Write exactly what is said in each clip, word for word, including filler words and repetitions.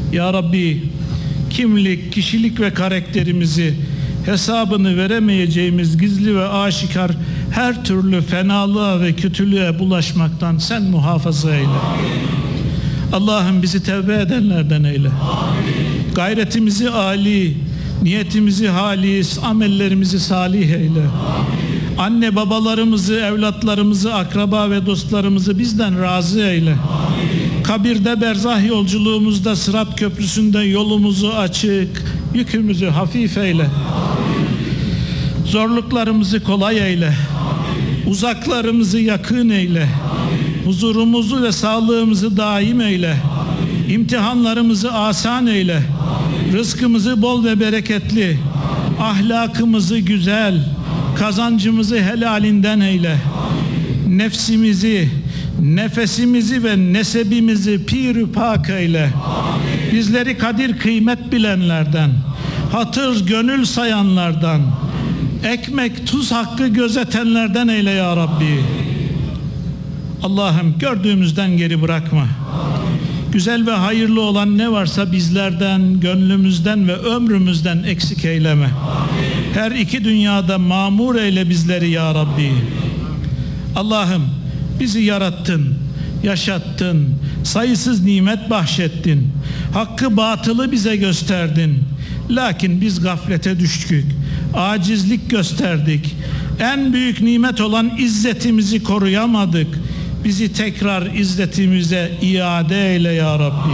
Ya Rabbi, kimlik, kişilik ve karakterimizi hesabını veremeyeceğimiz gizli ve aşikar her türlü fenalığa ve kötülüğe bulaşmaktan sen muhafaza eyle. Allah'ım bizi tevbe edenlerden eyle. Amin. Gayretimizi âli, niyetimizi halis, amellerimizi salih eyle. Amin. Anne babalarımızı, evlatlarımızı, akraba ve dostlarımızı bizden razı eyle. Amin. Kabirde, berzah yolculuğumuzda, Sırat Köprüsü'nde yolumuzu açık, yükümüzü hafif eyle. Amin. Zorluklarımızı kolay eyle. Amin. Uzaklarımızı yakın eyle. Amin. Huzurumuzu ve sağlığımızı daim eyle. Amin. İmtihanlarımızı asan eyle. Amin. Rızkımızı bol ve bereketli, ahlakımızı güzel, kazancımızı helalinden eyle. Amin. Nefsimizi, nefesimizi ve nesebimizi pir-i pak eyle. Amin. Bizleri kadir kıymet bilenlerden, hatır gönül sayanlardan, ekmek tuz hakkı gözetenlerden eyle ya Rabbi. Allah'ım gördüğümüzden geri bırakma. Güzel ve hayırlı olan ne varsa bizlerden, gönlümüzden ve ömrümüzden eksik eyleme. Her iki dünyada mamur eyle bizleri ya Rabbi. Allah'ım bizi yarattın, yaşattın, sayısız nimet bahşettin. Hakkı batılı bize gösterdin. Lakin biz gaflete düştük, acizlik gösterdik. En büyük nimet olan izzetimizi koruyamadık. Bizi tekrar izzetimize iade eyle ya Rabbi.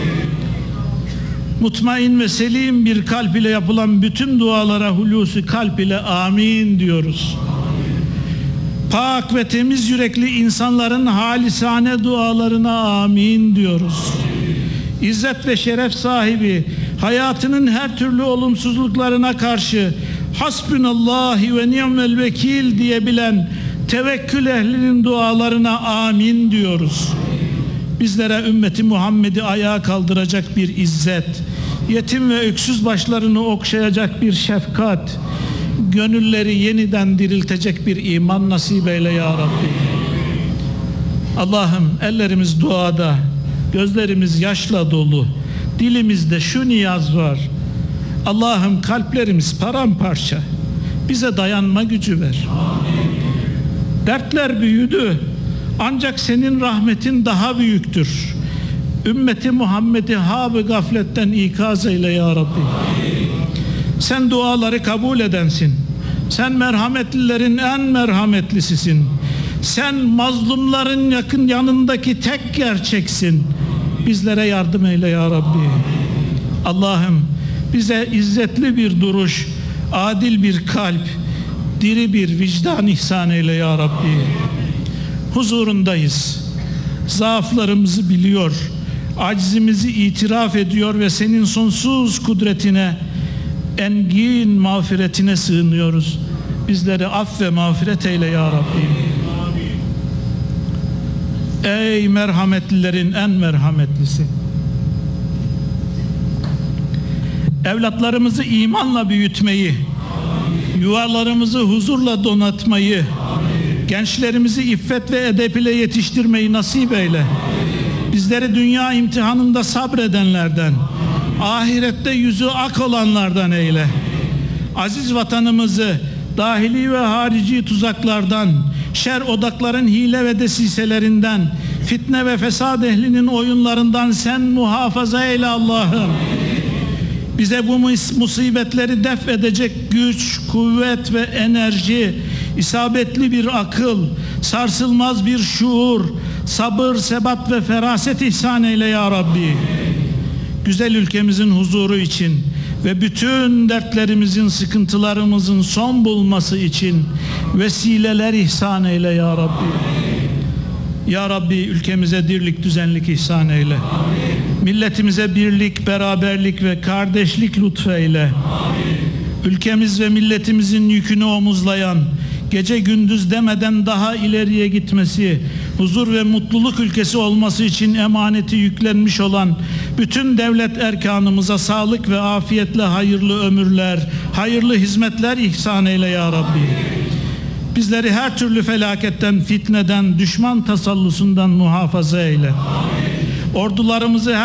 Mutmain ve selim bir kalp ile yapılan bütün dualara hulusi kalp ile amin diyoruz. Pak ve temiz yürekli insanların halisane dualarına amin diyoruz. İzzet ve şeref sahibi, hayatının her türlü olumsuzluklarına karşı hasbünallahi ve ni'mel vekil diyebilen tevekkül ehlinin dualarına amin diyoruz. Bizlere ümmeti Muhammed'i ayağa kaldıracak bir izzet, yetim ve öksüz başlarını okşayacak bir şefkat, gönülleri yeniden diriltecek bir iman nasip eyle ya Rabbi. Allah'ım ellerimiz duada, gözlerimiz yaşla dolu, dilimizde şu niyaz var. Allah'ım kalplerimiz paramparça, bize dayanma gücü ver. Dertler büyüdü, ancak senin rahmetin daha büyüktür. Ümmeti Muhammed'i hâb-ı gafletten ikaz eyle ya Rabbi. Sen duaları kabul edensin. Sen merhametlilerin en merhametlisisin. Sen mazlumların yakın yanındaki tek gerçeksin. Bizlere yardım eyle ya Rabbi. Allah'ım bize izzetli bir duruş, adil bir kalp, diri bir vicdan ihsan eyle ya Rabbi. Huzurundayız. Zaaflarımızı biliyor, acizimizi itiraf ediyor ve senin sonsuz kudretine, engin mağfiretine sığınıyoruz. Bizleri aff ve mağfiret eyle ya Rabbi. Ey merhametlilerin en merhametlisi. Evlatlarımızı imanla büyütmeyi, yuvalarımızı huzurla donatmayı, gençlerimizi iffet ve edep ile yetiştirmeyi nasip eyle. Bizleri dünya imtihanında sabredenlerden, ahirette yüzü ak olanlardan eyle. Aziz vatanımızı dahili ve harici tuzaklardan, şer odakların hile ve desiselerinden, fitne ve fesad ehlinin oyunlarından sen muhafaza eyle Allah'ım. Bize bu musibetleri def edecek güç, kuvvet ve enerji, isabetli bir akıl, sarsılmaz bir şuur, sabır, sebat ve feraset ihsan eyle ya Rabbi. Güzel ülkemizin huzuru için ve bütün dertlerimizin, sıkıntılarımızın son bulması için vesileler ihsan eyle ya Rabbi. Ya Rabbi ülkemize dirlik, düzenlik ihsan eyle. Milletimize birlik, beraberlik ve kardeşlik lütfeyle. Ülkemiz ve milletimizin yükünü omuzlayan, gece gündüz demeden daha ileriye gitmesi, huzur ve mutluluk ülkesi olması için emaneti yüklenmiş olan bütün devlet erkanımıza sağlık ve afiyetle hayırlı ömürler, hayırlı hizmetler ihsan eyle ya Rabbi. Bizleri her türlü felaketten, fitneden, düşman tasallusundan muhafaza eyle. Ordularımızı